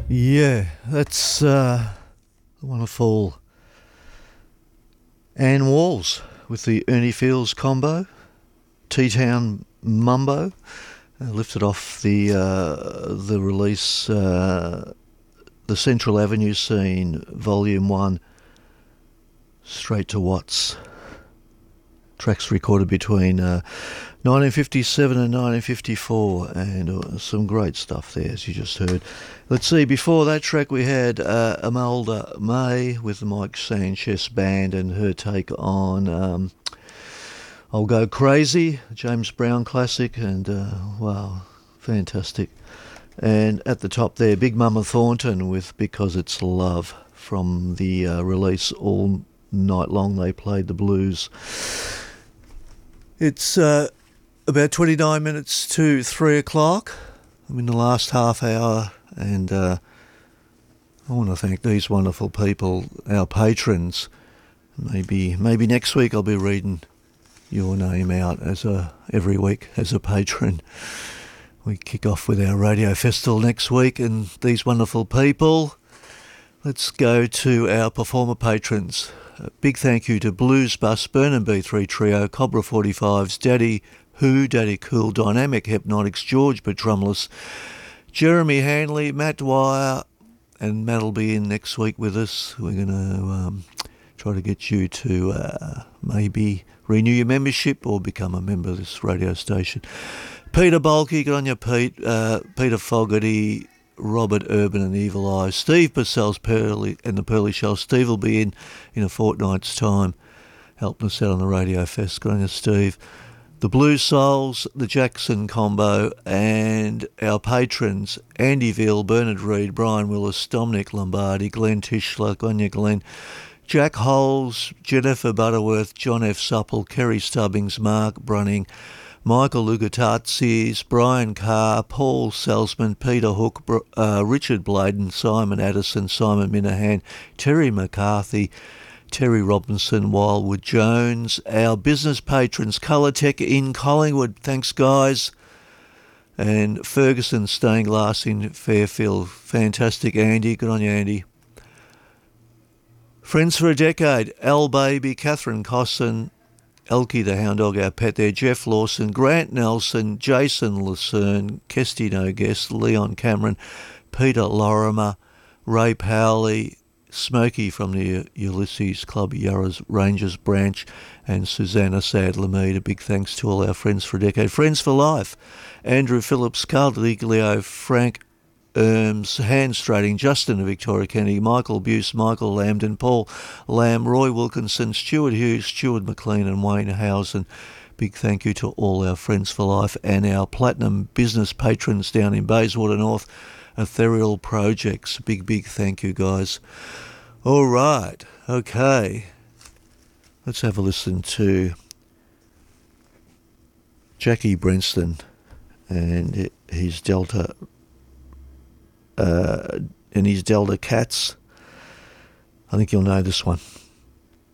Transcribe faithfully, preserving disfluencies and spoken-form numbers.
Yeah, that's uh, the wonderful Ann Walls with the Ernie Fields combo, T-Town Mumbo, uh, lifted off the uh, the release, uh, the Central Avenue Scene, Volume One, Straight to Watts. Tracks recorded between uh, nineteen fifty-seven and nineteen fifty-four, and uh, some great stuff there, as you just heard. Let's see, before that track we had uh, Imelda May with the Mike Sanchez Band and her take on um, I'll Go Crazy, James Brown classic, and uh, wow, fantastic. And at the top there, Big Mama Thornton with Because It's Love from the uh, release All Night Long They Played the Blues. It's uh, about twenty-nine minutes to three o'clock. I'm in the last half hour, and uh, I want to thank these wonderful people, our patrons. Maybe maybe next week I'll be reading your name out as a every week as a patron. We kick off with our radio festival next week, and these wonderful people. Let's go to our performer patrons. A big thank you to Blues Bus, Burn B three Trio, Cobra forty-fives, Daddy Who, Daddy Cool, Dynamic Hypnotics, George Petrumlus, Jeremy Hanley, Matt Dwyer, and Matt will be in next week with us. We're going to um, try to get you to uh, maybe renew your membership or become a member of this radio station. Peter Bulkey, good on you, Pete. Uh, Peter Fogarty, Robert Urban and Evil Eye, Steve Purcell's Pearly and the Pearly Shell. Steve will be in in a fortnight's time, helping us out on the Radio Fest. Good on you, Steve. The Blue Souls, the Jackson Combo, and our patrons, Andy Veal, Bernard Reid, Brian Willis, Dominic Lombardi, Glenn Tischler, good on you, Glenn, Jack Holes, Jennifer Butterworth, John F. Supple, Kerry Stubbings, Mark Brunning, Michael Lugatazis, Brian Carr, Paul Salzman, Peter Hook, uh, Richard Bladen, Simon Addison, Simon Minahan, Terry McCarthy, Terry Robinson, Wildwood Jones, our business patrons, Colourtech in Collingwood, thanks guys, and Ferguson Stained Glass in Fairfield, fantastic, Andy, good on you, Andy. Friends for a Decade, Al Baby, Catherine Cosson, Elkie the Hound Dog, our pet there, Jeff Lawson, Grant Nelson, Jason Lucerne, Kesty No Guest, Leon Cameron, Peter Lorimer, Ray Powley, Smokey from the Ulysses Club Yarra's Rangers branch, and Susanna Sadler-Mead. A big thanks to all our Friends for a Decade. Friends for Life, Andrew Phillips, Carl Diglio, Frank Erms, Hand Strating, Justin and Victoria Kennedy, Michael Buse, Michael Lambden, Paul Lamb, Roy Wilkinson, Stuart Hughes, Stuart McLean and Wayne Housen. Big thank you to all our Friends for Life and our Platinum Business patrons down in Bayswater North, Ethereal Projects. Big, big thank you, guys. All right, okay. Let's have a listen to Jackie Brenston and his Delta Uh, and his Delta Cats. I think you'll know this one.